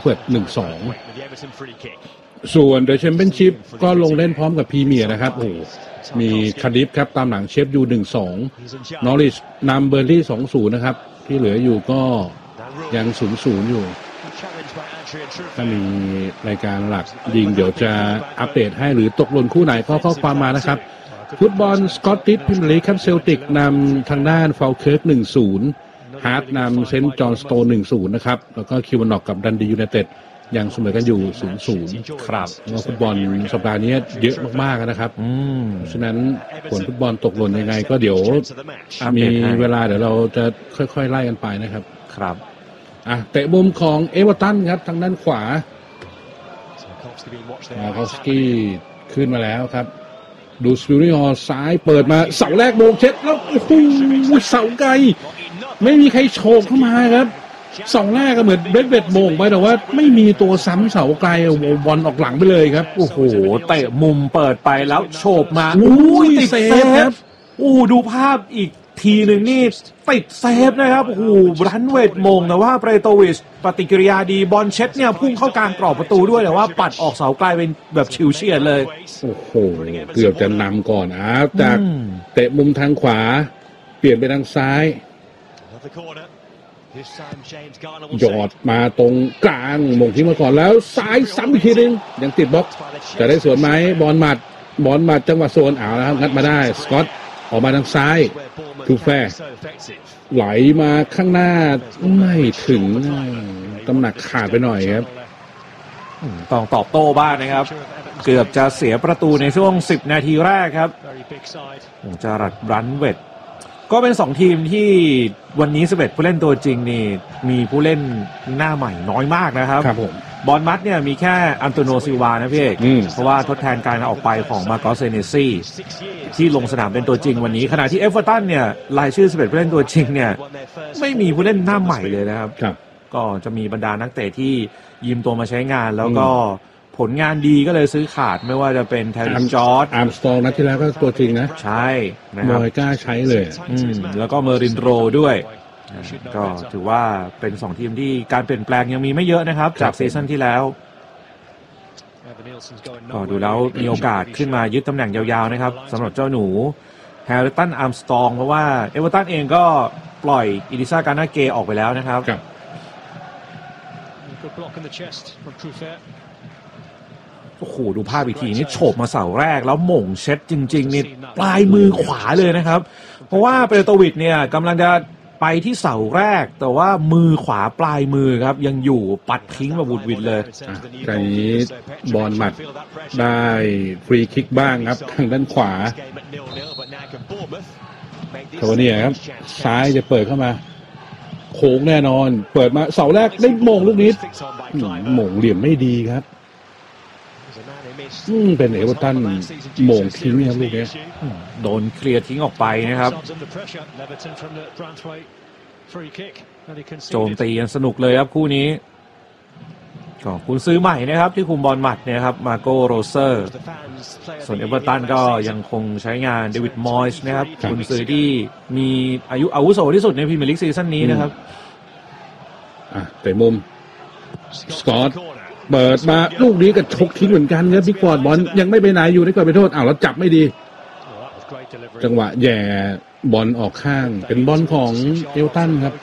เฟิร์ต 1-2 ส่วนเดอะแชมเปี้ยนชิพก็ลงเล่นพร้อมกับพรีเมียร์นะครับโอ้มีคาร์ดิฟครับตามหลังเชฟยู 1-2 นอริชนำเบอร์ลี่ 2-0 นะครับที่เหลืออยู่ก็ยัง 0-0 อยู่ถ้ามีรายการหลักยิงเดี๋ยวจะอัปเดตให้หรือตกหล่นคู่ไหนก็ข้อความมานะครับฟุตบอลสกอตติชพรีเมียร์ลีกครับเซลติกนำทางด้านฟอลเคิร์ก 1-0 ฮาร์ตนำเซนต์จอห์นสโตน 1-0 นะครับแล้วก็คิวบานอกกับดันดียูไนเต็ดยังเสมอกันอยู่ 0-0 ครับว่าฟุตบอลสัปดาห์นี้เยอะมากๆนะครับฉะนั้นผลฟุตบอลตกหล่นยังไงก็เดี๋ยวมีเวลาเดี๋ยวเราจะค่อยๆไล่กันไปนะครับครับเตะมุมของเอเวอร์ตันครับทางด้านขวาคอฟสกี้ขึ้นมาแล้วครับดูสปิริออซ้ายเปิดมาเสาแรกโมงเช็ดแล้วโอ้โหเสาไกลไม่มีใครโฉบเข้ามาครับสองแรกก็เหมือนเบรดเบ็ดโมงไปแต่ว่าไม่มีตัวซ้ำเสาไกลบอลออกหลังไปเลยครับโอ้โหเตะมุมเปิดไปแล้วโฉบมาติดเซฟครับดูภาพอีกทีหนึ่งนี่ติดเซฟนะครับโอ้โหรันเวทมงแต่ว่าเบรโตวิชปฏิกิริยาดีบอลเช็ดเนี่ยพุ่งเข้ากลางกรอบประตูด้วยแต่ว่าปัดออกเสาไกลเป็นแบบชิวเฉียดเลยโอ้โหเกือบจะนำก่อนจากเตะมุมทางขวาเปลี่ยนไปทางซ้ายหยอดมาตรงกลางมงทิ้งมาก่อนแล้วซ้ายซ้ำอีกทีนึงยังติดบล็อกจะได้สวนไหมบอลหมัดจังหวะโซนแล้วงัดมาได้สกอตออกมาทางซ้ายทูแฟร์ไหลมาข้างหน้าไม่ถึงตำหนักขาดไปหน่อยครับต้องตอบโต้บ้างนะครับเกือบจะเสียประตูในช่วง10นาทีแรกครับจารัดรันเวทก็เป็น2ทีมที่วันนี้11ผู้เล่นตัวจริงนี่มีผู้เล่นหน้าใหม่น้อยมากนะครับบอลมัดเนี่ยมีแค่อันโตโนซิลวานะพี่เอกเพราะว่าทดแทนการออกไปของมาร์กอสเซเนซี่ที่ลงสนามเป็นตัวจริงวันนี้ขณะที่เอเวอร์ตันเนี่ยรายชื่อ11ผู้เล่นตัวจริงเนี่ยไม่มีผู้เล่นหน้าใหม่เลยนะครับก็จะมีบรรดานักเตะที่ยืมตัวมาใช้งานแล้วก็ผลงานดีก็เลยซื้อขาดไม่ว่าจะเป็นแทนจอร์จอาร์มสตรองนัดที่แล้วก็ตัวจริงนะใช่นะครับมอยกล้าใช้เลยแล้วก็เมอรินโรด้วยก็ถือว่าเป็น2ทีมที่การเปลี่ยนแปลงยังมีไม่เยอะนะครับจากซีซั่นที่แล้วก็ดูแล้วมีโอกาสขึ้นมายึดตำแหน่งยาวๆนะครับสำหรับเจ้าหนูแฮร์ริตันอาร์มสตรองเพราะว่าเอเวอร์ตันเองก็ปล่อยอิลิซาการนาเกออกไปแล้วนะครับโอ้โหดูภาพอีกทีนี่โฉบมาเสาแรกแล้วหม่งเช็ดจริงๆนี่ปลายมือขวาเลยนะครับเพราะว่าเปโตวิชเนี่ยกำลังจะไปที่เสาแรกแต่ว่ามือขวาปลายมือครับยังอยู่ปัดทิ้งมาบุดวิดเลยใจนี้บอลหมัดได้ฟรีคิกบ้างครับทางด้านขวาตัวนี้ครับซ้ายจะเปิดเข้ามาโค้งแน่นอนเปิดมาเสาแรกได้มงลูกนี้มงเหลี่ยมไม่ดีครับเป็นเอเวอร์ตันโมงทิ้งครับลูกนี้โดนเคลียร์ทิ้งออกไปนะครับโจมตีกันสนุกเลยครับคู่นี้ก็คุณซื้อใหม่นะครับที่คุมบอลหมัดเนี่ยครับมาโกโรเซอร์ส่วนเอเวอร์ตันก็ยังคงใช้งานเดวิดมอยส์นะครับคุณซื้อที่มีอายุอาวุโสที่สุดในพรีเมียร์ลีกซีซั่นนี้นะครับแต่มุมสกอตเปิดมาลูกนี้ก็ชกทิ้งเหมือนกันครับบิ๊กฟอร์ดบอลยังไม่ไปไหนอยู่ในกรอบไปโทษแล้วจับไม่ดีจังหวะแย่บอลออกข้างเป็นบอลของเอลตันครับ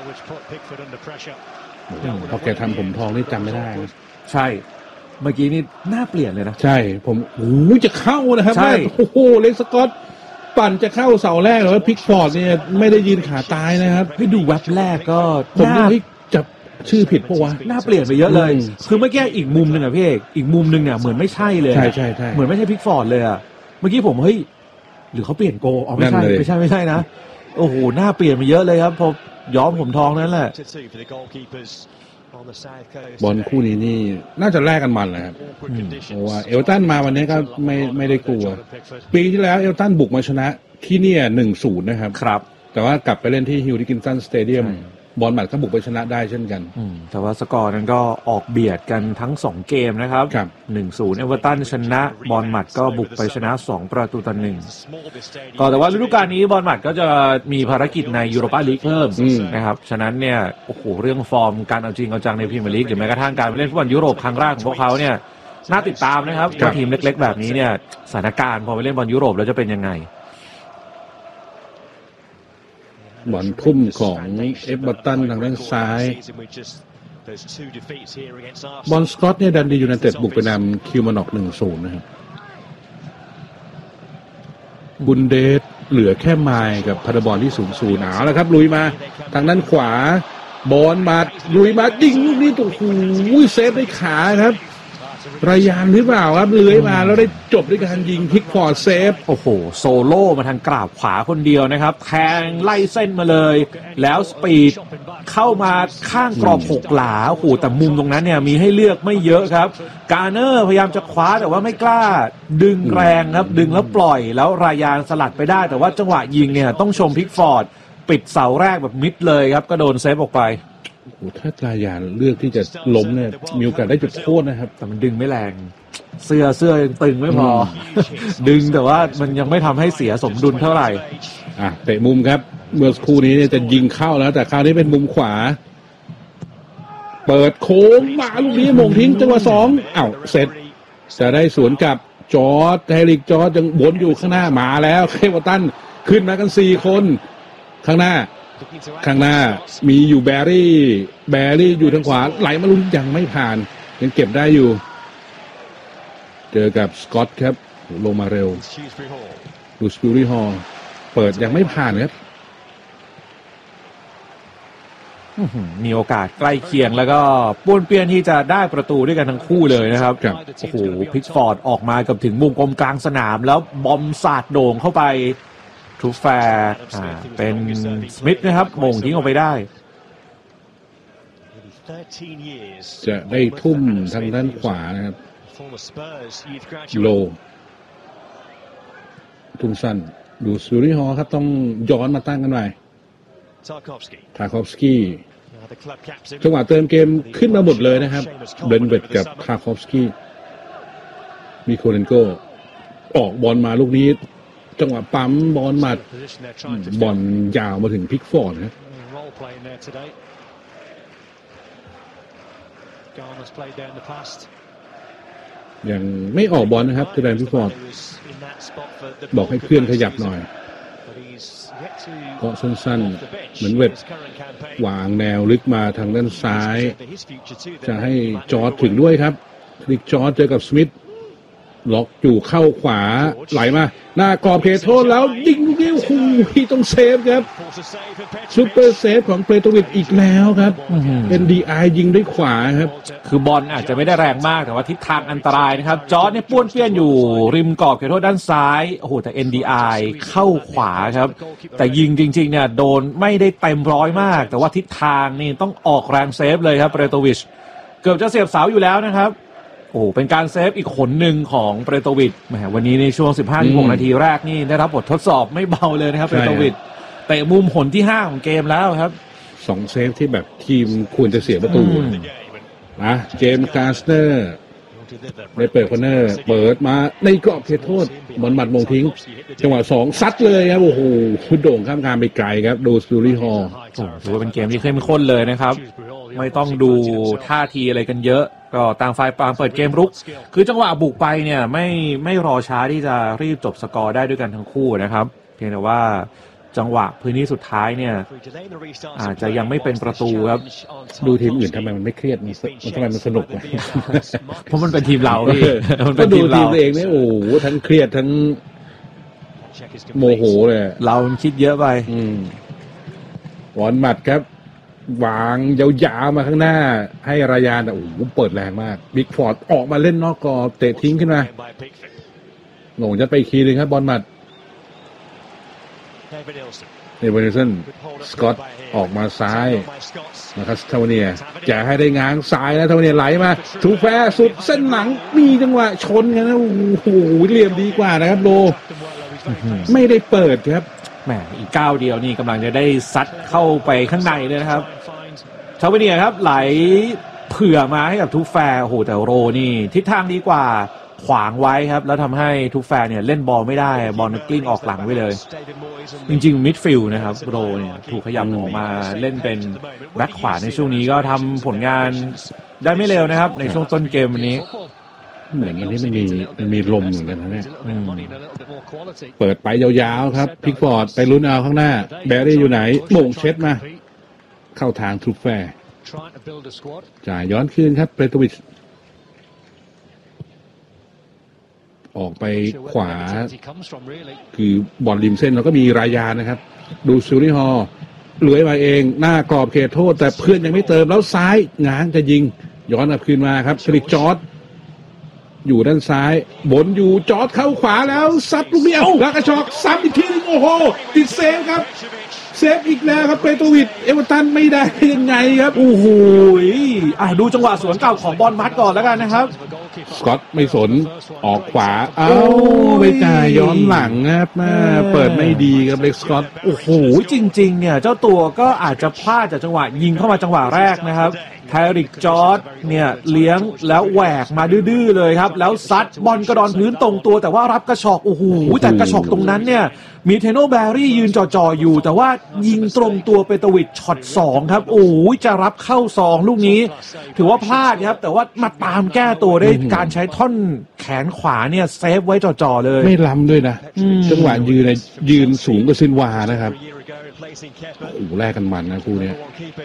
พอแกทำผมทองนี่จำไม่ได้ใช่เมื่อกี้นี่หน้าเปลี่ยนเลยนะใช่ผมจะเข้านะครับใช่โอ้โหเล็กสกอตปั่นจะเข้าเสาแรกแล้วพิกฟอร์ดเนี่ยไม่ได้ยืนขาตายนะครับให้ดูแว็บแรกก็ผมจะชื่อผิดเพราะว่าหน้าเปลี่ยนไปเยอะเลยคือเมื่อกี้อีกมุมนึงอ่ะพี่เอกอีกมุมนึงเนี่ยเหมือนไม่ใช่เลยใช่เหมือนไม่ใช่พิกฟอร์ดเลยอ่ะเมื่อกี้ผมเฮ้ยหรือเขาเปลี่ยนโกไม่ใช่นะโอ้โหหน้าเปลี่ยนไปเยอะเลยครับพอย้อมผมทองนั่นแหละบอลคู่นี้นี่น่าจะแลกกันมันเลยครับเพราะว่าเอลตันมาวันนี้ก็ไม่ได้กลัวปีที่แล้วเอลตันบุกมาชนะที่เนี่ย 1-0 นะครับครับแต่ว่ากลับไปเล่นที่ฮิลดิกินสันสเตเดียมบอลหมัดก็บุกไปชนะได้เช่นกันแต่ว่าสกอร์นั้นก็ออกเบียดกันทั้ง2เกมนะครับ 1-0 เอเวอร์ตันชนะบอลหมัดก็บุกไปชนะ2-1ก็แต่ว่าฤดูกาลนี้บอลหมัดก็จะมีภารกิจในยูโรปาลีกเพิ่มนะครับฉะนั้นเนี่ยโอ้โหเรื่องฟอร์มการเอาจริงเอาจังในพรีเมียร์ลีกหรือแม้กระทั่งการเล่นฟุตบอลยุโรปครั้งแรกของพวกเขาเนี่ยน่าติดตามนะครับว่าทีมเล็กๆแบบนี้เนี่ยสถานการณ์พอไปเล่นบอลยุโรปแล้วจะเป็นยังไงบอลทุ่มของเอฟเวอร์ตันทางด้านซ้ายบอลสกอตเนี่ยดันดียูไนเต็ดบุกไปนำคิวมานอก 1-0 นะครับบุนเดสเหลือแค่ไมล์กับพาราบอลที่ 0-0 เอาแล้วครับลุยมาทางด้านขวาบอลมาลุยมายิงลูกนี้ตัวหูเซฟด้วยขาครับรายานหรือเปล่าครับเลื้อยมาแล้วได้จบด้วยการยิงพิกฟอร์ดเซฟโอ้โหโซโล่มาทางกราบขวาคนเดียวนะครับแทงไล่เส้นมาเลยแล้วสปีดเข้ามาข้างกรอบ6หลาโอ้โหแต่มุมตรงนั้นเนี่ยมีให้เลือกไม่เยอะครับการเนอร์พยายามจะคว้าแต่ว่าไม่กล้าดึงแรงครับดึงแล้วปล่อยแล้วรายานสลัดไปได้แต่ว่าจังหวะยิงเนี่ยต้องชมพิกฟอร์ดปิดเสาแรกแบบมิดเลยครับก็โดนเซฟออกไปโอ้ถ้ารายานเลือกที่จะล้มเนี่ยมีโอกาสได้จุดโทษนะครับแต่มันดึงไม่แรงเสื้อยังตึงไม่พอ ดึงแต่ว่ามันยังไม่ทำให้เสียสมดุลเท่าไหร่เตะมุมครับเมื่อคู่นี้เนี่ยจะยิงเข้าแล้วแต่คราวนี้เป็นมุมขวาเปิดโค้งมาลูกนี้มงทิ้งจังหวะ2เสร็จจะได้สวนกับจอร์จเฮริกจอร์จยังบนอยู่ข้างหน้ามาแล้วเคเวอร์ตันขึ้นมากัน4คนข้างหน้ามีอยู่แบรี่อยู่ทางขวาไหลมาลุ้นยังไม่ผ่านยังเก็บได้อยู่เจอกับสกอตครับลงมาเร็วดูสปิวรี่ฮอลเปิดยังไม่ผ่านครับมีโอกาสใกล้เคียงแล้วก็ป้วนเปี้ยนที่จะได้ประตูด้วยกันทั้งคู่เลยนะครับโอ้โหพิกฟอร์ดออกมากับถึงมุมกลมกลางสนามแล้วบอมสาดโด่งเข้าไปทูแฟร์เป็นสมิธนะครับมงทิ้งออกไปได้จะได้ทุ่มทางด้านขวานะครับโลทุ่มสั้นดูสปิวรี่ฮอลครับต้องย้อนมาตั้งกันหน่อยทาคอฟสกี้จังหวะเติมเกมขึ้นมาหมดเลยนะครับเบนเวตกับทาคอฟสกี้มีโคเลนโกออกบอลมาลูกนี้จังหวะปั๊มบอลหมัดบอลยาวมาถึงพิกฟอร์ดนะยังไม่ออกบอลนะครับที่แดนพิกฟอร์ดบอกให้เพื่อนขยับหน่อยก็สั้นๆเหมือนเวทวางแนวลึกมาทางด้านซ้ายจะให้จอร์จถึงด้วยครับคลิกจอร์จเจอกับสมิธล็อกอยู่เข้าขวาไหลมาหน้ากรอบเขตโทษแล้วยิงลูกนี้โอ้โหต้องเซฟครับซุปเปอร์เซฟของเปโตรวิชอีกแล้วครับ NDI ยิงด้วยขวาครับคือบอลอาจจะไม่ได้แรงมากแต่ว่าทิศทางอันตรายนะครับจอร์จเนี่ยป้วนเปี้ยนอยู่ริมกรอบเขตโทษด้านซ้ายโอ้โหแต่ NDI เข้าขวาครับแต่ยิงจริงๆเนี่ยโดนไม่ได้เต็มร้อยมากแต่ว่าทิศทางนี่ต้องออกแรงเซฟเลยครับเปโตรวิชเกือบจะเสียบเสาอยู่แล้วนะครับโอ้เป็นการเซฟอีกคนหนึ่งของเปโตรวิชแหมวันนี้ในช่วง 15-16 นาทีแรกนี่ได้รับบททดสอบไม่เบาเลยนะครับเปโตรวิชเตะมุมหนที่5ของเกมแล้วครับ 2เซฟที่แบบทีมควรจะเสียประตูนะเจมส์การ์สเนอร์ได้เปิดคอร์เนอร์เปิดมาในกรอบเขตโทษบอลหมัดมงทิ้งจังหวะ2ซัดเลยครับโอ้โหโด่งข้ามคานไปไกลครับดูสปิวรี่ฮอลถือว่าเป็นเกมที่เข้มข้นเลยนะครับไม่ต้องดูท่าทีอะไรกันเยอะก็ต่างฝ่ายต่างเปิดเกมรุกคือจังหวะบุกไปเนี่ยไม่รอช้าที่จะรีบจบสกอร์ได้ด้วยกันทั้งคู่นะครับเพียงแต่ว่าจังหวะพื้นที่สุดท้ายเนี่ยอาจจะยังไม่เป็นประตูครับดูทีมอื่นทำไมมันไม่เครียดมันทำไมมันสนุกเพราะมันเป็นทีมเราพี่ก็ดูทีมเองเนี่ยโอ้โหทั้งเครียดทั้งโมโหเลยเราคิดเยอะไปบอลหมัดครับวางยาวๆมาข้างหน้าให้รายานแต่โอ้โหเปิดแรงมากบิ๊กฟอร์ดออกมาเล่นนอกกรอบเตะทิ้งขึ้นมาหลงจะไปคีเลยครับบอลหมัดเนเวอร์เนลสันสกอตออกมาซ้ายนะครับทาวเนียจะให้ได้ง้างซ้ายแล้วทาวเนียไหลมาทูแฟร์สุดเส้นหลังมีจังหวะชนกันนะโอ้โหเหลี่ยมดีกว่านะครับโลไม่ได้เปิดครับแหมอีกก้าวเดียวนี่กำลังจะได้ซัดเข้าไปข้างในเลยนะครับชาวเวเนียครับไหลเผื่อมาให้กับทูแฟร์โอ้โหแต่โรนี่ทิศทางดีกว่าขวางไว้ครับแล้วทำให้ทูแฟร์เนี่ยเล่นบอลไม่ได้บอลกลิ้งออกหลังไปเลยจริงๆมิดฟิลด์นะครับโรเนี่ยถูกขยับออกมาเล่นเป็นแบ็คขวาในช่วงนี้ก็ทำผลงานได้ไม่เร็วนะครับในช่วงต้นเกมวันนี้เหมือนวันนี้มันมีลมเหมือนกันนะเนี่ยเปิดไปยาวๆครับพิกฟอร์ดไปลุ้นเอาข้างหน้าแบร์รี่อยู่ไหนโมงเช็ดมาเข้าทางทูแฟร์จ่ายย้อนคืนครับเปโตวิชออกไปขวาคือบอลริมเส้นเราก็มีรายานะครับดูซิลลี่ฮอลเลื้อยมาเองหน้ากรอบเขตโทษแต่เพื่อนยังไม่เติมแล้วซ้ายง้างจะยิงย้อนกลับคืนมาครับสลิกจอร์ดอยู่ด้านซ้ายบนอยู่จอร์ดเข้าขวาแล้วซับลูกเดียวแล้วกระชอกซับอีกทีนึงโอ้โหติดเซฟครับเซฟอีกแล้วครับเปโตวิชเอเวอร์ตันไม่ได้ยังไงครับโอ้โหดูจังหวะสวนเก่าของบอลมัดก่อนแล้วกันนะครับสกอตไม่สนออกขวาไปจ่ายย้อนหลังครับเปิดไม่ดีครับเล็กสกอตโอ้โหจริงๆเนี่ยเจ้าตัวก็อาจจะพลาดจากจังหวะยิงเข้ามาจังหวะแรกนะครับไทริกจอร์ดเนี่ยเลี้ยงแล้วแหวกมาดื้อๆเลยครับแล้วซัดบอลกระดอนพื้นตรงตัวแต่ว่ารับกระชอกโอ้โหแต่กระชอกตรงนั้นเนี่ยมีเทโนแบรี่ยืนจ่อๆอยู่แต่ว่ายิงตรงตัวเปโตวิชช็อต2ครับโอ้ยจะรับเข้า2ลูกนี้ถือว่าพลาดครับแต่ว่ามาตามแก้ตัวได้การใช้ท่อนแขนขวาเนี่ยเซฟไว้จ่อๆเลยไม่ล้ำด้วยนะจังหวะยืนสูงกว่าซินวานะครับโอ้โหแลกกันมันนะคู่นี้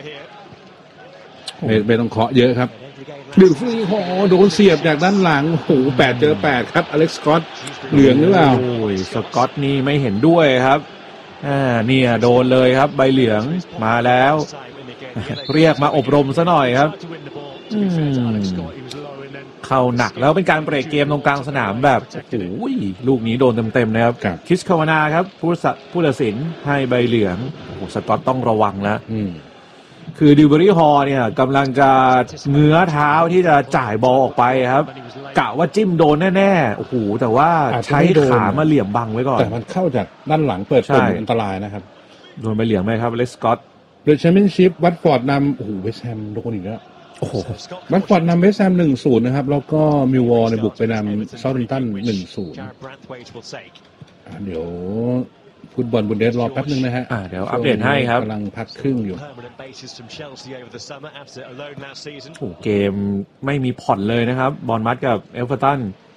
ไม่ต้องเคาะเยอะครับดึงฟรีโอ้โดนเสียบจากด้านหลังโอ้โห8 เจอ 8ครับอเล็กซ์สกอตเหลืองหรือเปล่าโอ้ยสกอตนี่ไม่เห็นด้วยครับเนี่ยโดนเลยครับใบเหลืองมาแล้วเรียกมาอบรมซะหน่อยครับเข้าหนักแล้วเป็นการเบรกเกมตรงกลางสนามแบบโอ้ยลูกนี้โดนเต็มๆนะครับคิสคาวานาครับผู้ตัดสินให้ใบเหลืองโอ้โหสกอตต้องระวังแล้วคือดิวเบอรี่ฮอลเนี่ยกำลังจะเงื้อเท้าที่จะจ่ายบอลออกไปครับกะว่าจิ้มโดนแน่ๆโอ้โหแต่ว่าใช้ขามาเหลี่ยมบังไว้ก่อนแต่มันเข้าจากด้านหลังเปิดเป็นอันตรายนะครับโดนใบเหลืองไหมครับเลสกอตเดอะแชมเปี้ยนชิพวัตฟอร์ดนำโอ้โหเวสต์แฮมโดนอีกแล้วโอ้โหวัตฟอร์ดนำเวสต์แฮม 1-0 นะครับแล้วก็มิลวอลในบุกไปนำเซาท์แฮมป์ตัน 1-0 เดี๋ยวฟุตบอลบุนเดสรอแป๊บนึงนะฮะเดี๋ยวอัปเดตให้ครับกำลังพักครึ่งอยู่โอ้เกมไม่มีผ่อนเลยนะครับบอลมัดกับเอลเวอร์ตัน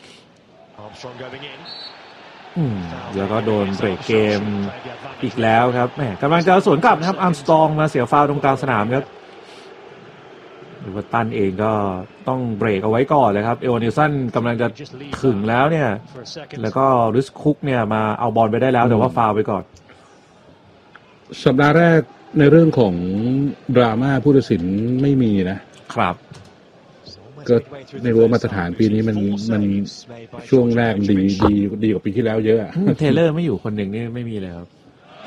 แล้วก็โดนเบรกเกมอีกแล้วครับแหมกำลังจะสวนกลับนะครับอาร์มสตรองมาเสียฟาวล์ตรงกลางสนามครับเอลเวอร์ตันเองก็ต้องเบรกเอาไว้ก่อนเลยครับเอลนิลสันกำลังจะถึงแล้วเนี่ยแล้วก็ริสคุกเนี่ยมาเอาบอลไปได้แล้วแต่ว่าฟาวล์ไปก่อนสัปดาห์แรกในเรื่องของดราม่าผู้ตัดสินไม่มีนะครับก็ในรั้วมาตรฐานปีนี้มันช่วงแรกดีกว่าปีที่แล้วเยอะเทเลอร์ไม่อยู่คนหนึ่งนี่ไม่มีเลยครับ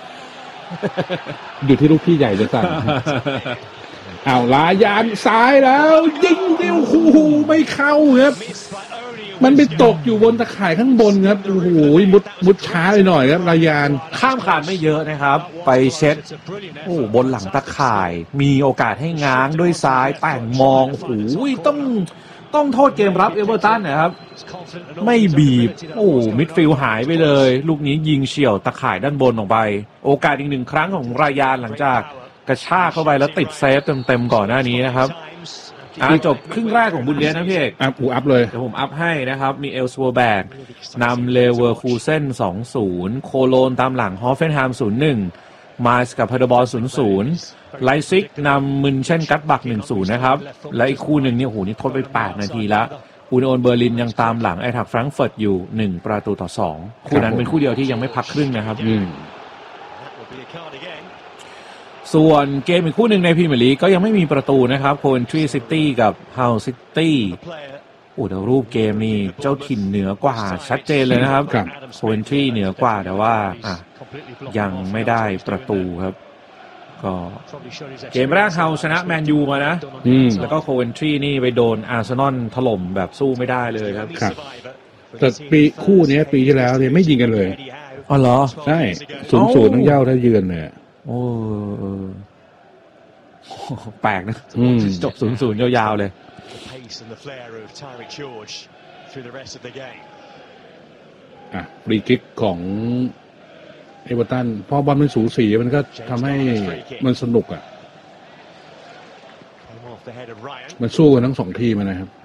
อยู่ที่ลูกพี่ใหญ่จะสั่งเอาลายานซ้ายแล้วยิงเดียวไม่เข้าครับมันไปตกอยู่บนตะข่ายข้างบนครับโอ้โหมุดช้าไปหน่อยครับลายานข้ามขาดไม่เยอะนะครับไปเช็ดโอ้บนหลังตะข่ายมีโอกาสให้ง้างด้วยซ้ายแต่งมองโอ้โหต้องโทษเกมรับเอเวอร์ตันนะครับไม่บีบโอ้มิดฟิลด์หายไปเลยลูกนี้ยิงเฉี่ยวตะข่ายด้านบนออกไปโอกาสอีก1 ครั้งของรายานหลังจากกระชากเข้าไปแล้วติดเซฟเต็มก่อนหน้านี้นะครับจบครึ่งแรกของบุนเดสนะพี่เอกอัพเลยเดี๋ยวผมอัพให้นะครับมีเอลสโวแบกนำเลเวอร์คูเซ่น 2-0 โคโลนตามหลังฮอฟเฟนไฮม์ 0-1 มาส์กับพาเดบอล 0-0 ไลซิกนำมึนเช่นกัตบัก 1-0 นะครับและอีกคู่หนึ่งเนี่ยโอ้โหนี่ทดไป8 นาทีละอูนโอนเบอร์ลินยังตามหลังไอทักแฟรงก์เฟิร์ตอยู่1-2คู่นั้นเป็นคู่เดียวที่ยังไม่พักครึ่งนะครับส่วนเกมอีกคู่หนึ่งในพรีเมียร์ลีกก็ยังไม่มีประตูนะครับโคเวนทรีซิตี้กับฮัลซิตี้แต่รูปเกมนี่เจ้าถิ่นเหนือกว่าชัดเจนเลยนะครับโคเวนทรีเหนือกว่าแต่ว่ายังไม่ได้ประตูครับก็เกมแรกฮัลชนะแมนยูมานะแล้วก็โคเวนทรีนี่ไปโดนอาร์เซนอลถล่มแบบสู้ไม่ได้เลยครับแต่ปีคู่นี้ปีที่แล้วเนี่ยไม่ยิงกันเลยอ๋อเหรอใช่0-0ทั้งเย้าถ้าเยือนเนี่ยโอ้แปลกนะจบ0-0ยาวๆเลยฟรีคิกของเอเวอร์ตันพอบอลมันสูสีมันก็ทำให้มันสนุกมันสู้กันทั้ง2ทีมนะครับ